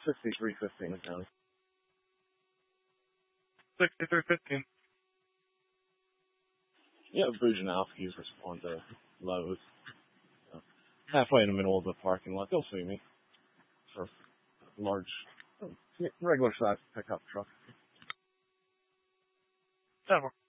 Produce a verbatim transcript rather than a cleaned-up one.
sixty-three fifteen in the county. sixty-three fifteen. Yeah, Bujanowski's respond to Lowe's. So, halfway in the middle of the parking lot, they'll see me. For a large, regular sized pickup truck. Ten